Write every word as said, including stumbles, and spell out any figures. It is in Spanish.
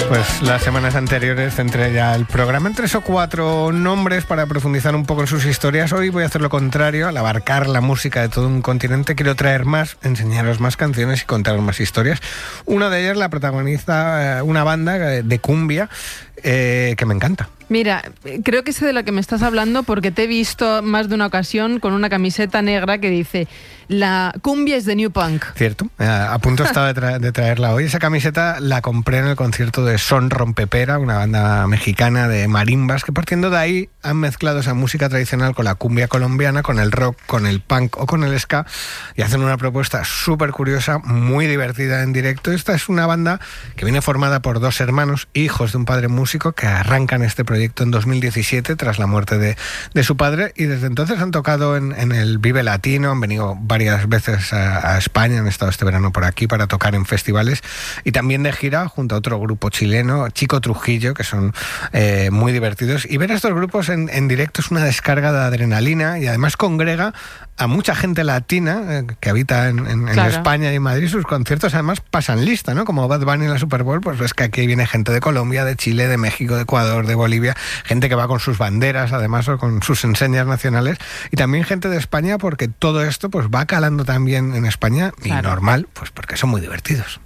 Pues las semanas anteriores centré ya el programa en tres o cuatro nombres para profundizar un poco en sus historias. Hoy voy a hacer lo contrario, al abarcar la música de todo un continente. Quiero traer más, enseñaros más canciones y contaros más historias. Una de ellas la protagoniza una banda de cumbia eh, que me encanta. Mira, creo que sé de la que me estás hablando porque te he visto más de una ocasión con una camiseta negra que dice la cumbia es de New Punk. Cierto, a punto estaba de, tra- de traerla hoy. Esa camiseta la compré en el concierto de Son Rompepera, una banda mexicana de marimbas que, partiendo de ahí, han mezclado esa música tradicional con la cumbia colombiana, con el rock, con el punk o con el ska, y hacen una propuesta súper curiosa, muy divertida en directo. Esta es una banda que viene formada por dos hermanos, hijos de un padre músico, que arrancan este proyecto proyecto en dos mil diecisiete tras la muerte de, de su padre, y desde entonces han tocado en, en el Vive Latino, han venido varias veces a, a España, han estado este verano por aquí para tocar en festivales y también de gira junto a otro grupo chileno, Chico Trujillo, que son eh, muy divertidos, y ver a estos grupos en, en directo es una descarga de adrenalina y además congrega a mucha gente latina eh, que habita en, en, claro. en España y en Madrid. Sus conciertos además pasan lista, ¿no? Como Bad Bunny en la Super Bowl, pues ves que aquí viene gente de Colombia, de Chile, de México, de Ecuador, de Bolivia, gente que va con sus banderas, además, o con sus enseñas nacionales, y también gente de España, porque todo esto pues va calando también en España, y claro. normal, pues porque son muy divertidos.